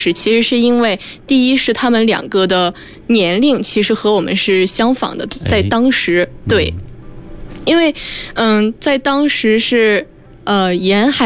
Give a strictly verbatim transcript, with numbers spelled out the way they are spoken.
是，其实是因为第一是他们两个的年龄其实和我们是相仿的，在当时，对，因为嗯，在当时是呃沿海